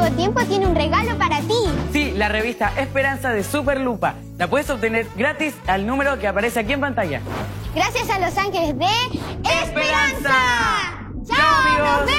Nuevo Tiempo tiene un regalo para ti. Sí, la revista Esperanza de Superlupa. La puedes obtener gratis al número que aparece aquí en pantalla. Gracias a los ángeles de ¡Esperanza! ¡Chao, amigos!